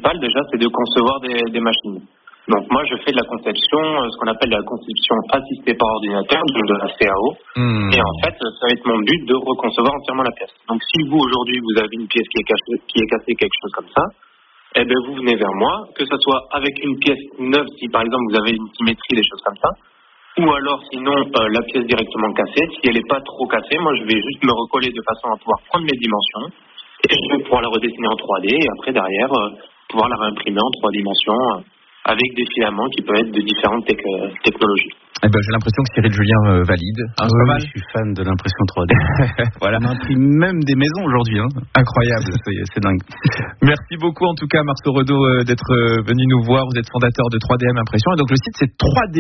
principal, déjà, c'est de concevoir des machines. Donc moi, je fais de la conception, ce qu'on appelle la conception assistée par ordinateur, de la CAO. Et en fait, ça va être mon but de reconcevoir entièrement la pièce. Donc si vous, aujourd'hui, vous avez une pièce qui est cassée, quelque chose comme ça, eh bien, vous venez vers moi, que ce soit avec une pièce neuve, si par exemple vous avez une symétrie, des choses comme ça, ou alors sinon la pièce directement cassée. Si elle n'est pas trop cassée, moi je vais juste me recoller de façon à pouvoir prendre mes dimensions et je vais pouvoir la redessiner en 3D et après derrière pouvoir la réimprimer en 3 dimensions avec des filaments qui peuvent être de différentes technologies. Eh ben, j'ai l'impression que Cyril Julien valide. Pas mal. Je suis fan de l'impression 3D. Voilà. On imprime même des maisons aujourd'hui. Incroyable. C'est dingue. Merci beaucoup en tout cas Marceau Redeau d'être venu nous voir. Vous êtes fondateur de 3DM Impression. Et donc le site c'est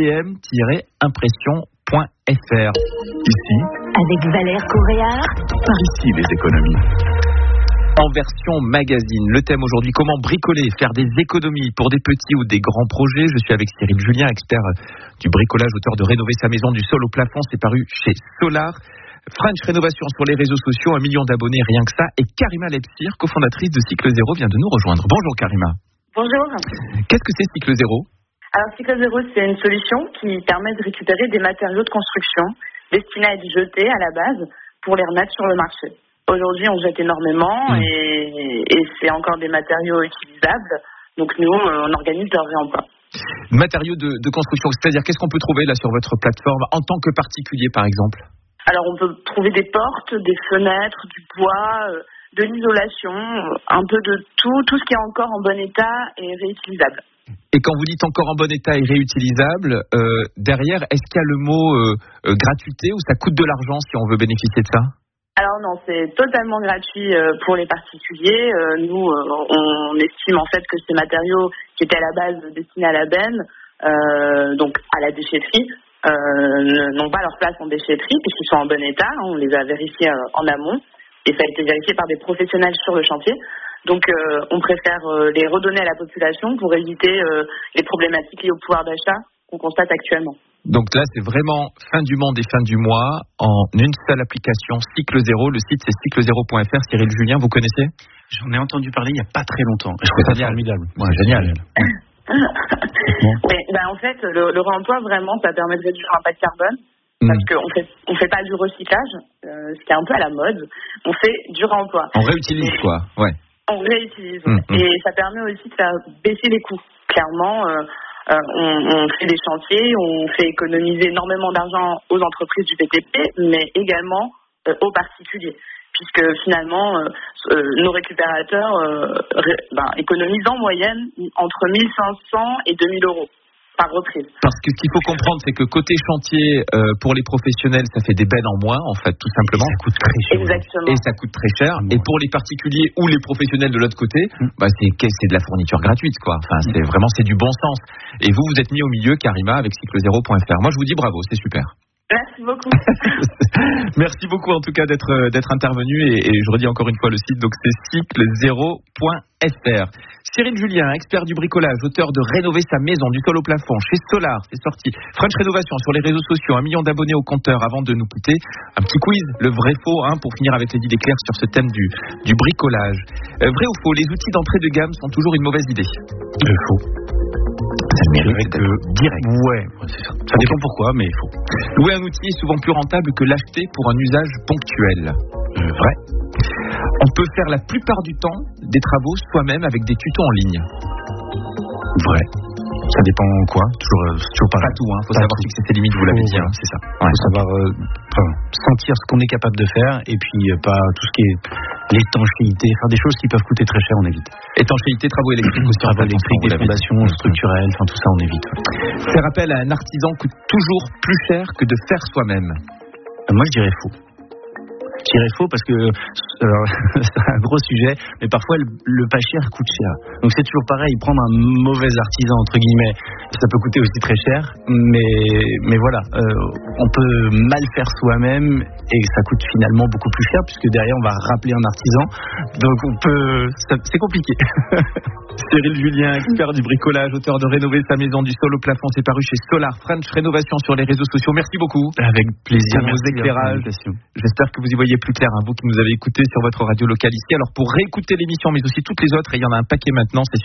3dm-impression.fr. Ici, avec Valère Coréard. Par ici les économies. En version magazine, le thème aujourd'hui, comment bricoler, faire des économies pour des petits ou des grands projets. Je suis avec Cyril Julien, expert du bricolage, auteur de Rénover sa maison du sol au plafond, c'est paru chez Solar. French Rénovation sur les réseaux sociaux, 1 million d'abonnés, rien que ça. Et Karima Lepsir, cofondatrice de Cycle Zéro, vient de nous rejoindre. Bonjour Karima. Bonjour. Qu'est-ce que c'est Cycle Zéro ? Alors Cycle Zéro, c'est une solution qui permet de récupérer des matériaux de construction destinés à être jetés à la base pour les remettre sur le marché. Aujourd'hui, on jette énormément et c'est encore des matériaux utilisables. Donc nous, on organise leur réemploi. Matériaux de construction, c'est-à-dire qu'est-ce qu'on peut trouver là sur votre plateforme en tant que particulier par exemple ? Alors on peut trouver des portes, des fenêtres, du bois, de l'isolation, un peu de tout ce qui est encore en bon état et réutilisable. Et quand vous dites encore en bon état et réutilisable, derrière, est-ce qu'il y a le mot gratuité ou ça coûte de l'argent si on veut bénéficier de ça ? Alors non, c'est totalement gratuit pour les particuliers. Nous, on estime en fait que ces matériaux qui étaient à la base destinés à la benne, donc à la déchetterie, n'ont pas leur place en déchetterie puisqu'ils sont en bon état. On les a vérifiés en amont et ça a été vérifié par des professionnels sur le chantier. Donc on préfère les redonner à la population pour éviter les problématiques liées au pouvoir d'achat qu'on constate actuellement. Donc là, c'est vraiment fin du monde et fin du mois en une seule application, Cycle Zéro. Le site, c'est cyclezero.fr. Cyril Julien, vous connaissez ? J'en ai entendu parler il n'y a pas très longtemps. Je trouve ça formidable. Ouais, génial. Oui, en fait, le réemploi, vraiment, ça permet de réduire l'impact carbone. Parce qu'on fait pas du recyclage, ce qui est un peu à la mode. On fait du réemploi. On réutilise, quoi. Ouais. On réutilise. Et ça permet aussi de faire baisser les coûts. Clairement, on fait des chantiers, on fait économiser énormément d'argent aux entreprises du BTP, mais également aux particuliers. Puisque finalement, nos récupérateurs économisent en moyenne entre 1 500 et 2 000 euros par reprise. Parce que ce qu'il faut comprendre, c'est que côté chantier, pour les professionnels, ça fait des bennes en moins, en fait, tout simplement. Et ça coûte très cher. Exactement. Et ça coûte très cher. Et pour les particuliers ou les professionnels de l'autre côté, c'est de la fourniture gratuite, quoi. Enfin, c'est du bon sens. Et vous êtes mis au milieu, Karima, avec cyclezero.fr. Moi, je vous dis bravo, c'est super. Merci beaucoup. Merci beaucoup en tout cas d'être intervenu et je redis encore une fois le site, donc c'est cyclezero.fr. Cyril Julien, expert du bricolage, auteur de Rénover sa maison du sol au plafond chez Solar, c'est sorti. French Rénovation sur les réseaux sociaux, 1 million d'abonnés au compteur. Avant de nous quitter, un petit quiz, le vrai faux, pour finir avec les idées claires sur ce thème du bricolage. Vrai ou faux, les outils d'entrée de gamme sont toujours une mauvaise idée? Faux. Ça mérite direct. Ouais, c'est ça. Ça dépend pourquoi, mais il faut. Louer un outil est souvent plus rentable que l'acheter pour un usage ponctuel. Vrai. On peut faire la plupart du temps des travaux soi-même avec des tutos en ligne. Vrai. Ça dépend quoi? Toujours pareil. Pas tout, faut savoir fixer ses limites, vous l'avez dit. C'est ça. Ouais. Faut savoir sentir ce qu'on est capable de faire et puis pas tout ce qui est l'étanchéité, faire des choses qui peuvent coûter très cher, on évite. Étanchéité, travaux électriques aussi. Travaux électriques, des fondations structurelles, tout ça on évite. Faire appel à un artisan coûte toujours plus cher que de faire soi-même. Moi je dirais faux. Je dirais faux parce que c'est un gros sujet, mais parfois le pas cher coûte cher. Donc c'est toujours pareil, prendre un mauvais artisan entre guillemets, ça peut coûter aussi très cher, mais voilà, on peut mal faire soi-même et ça coûte finalement beaucoup plus cher puisque derrière on va rappeler un artisan, donc c'est compliqué. Cyril Julien, expert du bricolage, auteur de Rénover sa maison du sol au plafond, c'est paru chez Solar, French Rénovation sur les réseaux sociaux. Merci beaucoup. Avec plaisir. Pour vos éclairages. J'espère que vous y voyez plus clair, vous qui nous avez écoutés sur votre radio locale ici. Alors pour réécouter l'émission, mais aussi toutes les autres, et il y en a un paquet maintenant, c'est